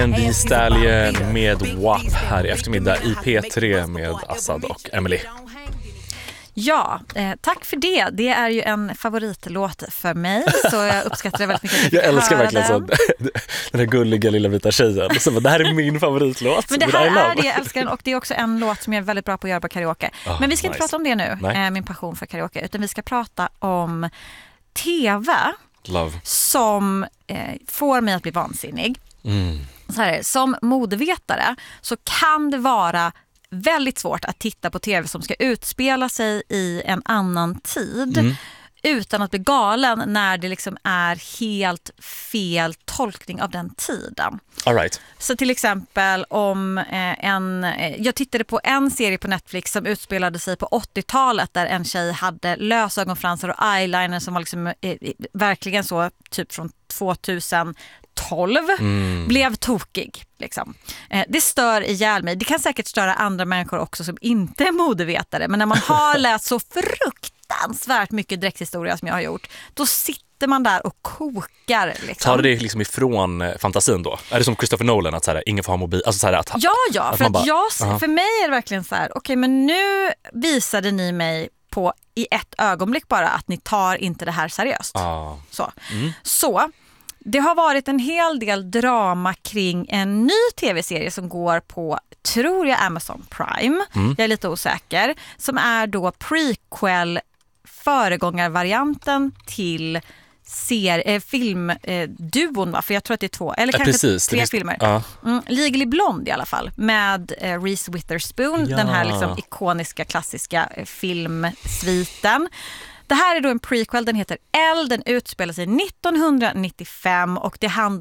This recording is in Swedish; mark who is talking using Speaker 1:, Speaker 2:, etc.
Speaker 1: En D-Stallion med WAP här i eftermiddag i P3 med Assad och Emily.
Speaker 2: Ja, tack för det. Det är ju en favoritlåt för mig, så jag uppskattar det väldigt mycket.
Speaker 1: Jag älskar verkligen så, den här gulliga lilla vita tjejen. Så det här är min favoritlåt.
Speaker 2: Men det här är det, jag älskar den, och det är också en låt som jag är väldigt bra på att göra på karaoke. Men vi ska inte prata om det nu, min passion för karaoke, utan vi ska prata om TV.
Speaker 1: Love.
Speaker 2: Som får mig att bli vansinnig. Så här, som modevetare så kan det vara väldigt svårt att titta på tv som ska utspela sig i en annan tid utan att bli galen när det liksom är helt fel tolkning av den tiden.
Speaker 1: All right.
Speaker 2: Så till exempel om jag tittade på en serie på Netflix som utspelade sig på 80-talet där en tjej hade lösögonfransar och eyeliner som var liksom verkligen så typ från 2012 blev tokig liksom. Det stör ihjäl mig. Det kan säkert störa andra människor också som inte är modevetare, men när man har läst så fruktansvärt mycket dräkthistoria som jag har gjort, då sitter man där och kokar liksom.
Speaker 1: Tar det liksom ifrån fantasin då? Är det som Christopher Nolan att så här, ingen får ha mobil? Alltså så här, att,
Speaker 2: ja, för att för mig är det verkligen så här, okej, men nu visade ni mig på i ett ögonblick bara att ni tar inte det här seriöst. Så det har varit en hel del drama kring en ny tv-serie som går på, tror jag, Amazon Prime. Jag är lite osäker. Som är då prequel, föregångarvarianten till filmduon, va? För jag tror att det är 2 eller kanske 3 filmer. Legally Blonde i alla fall, med Reese Witherspoon, den här liksom ikoniska klassiska filmsviten. Det här är då en prequel, den heter Elle, den utspelar sig 1995 och det handlar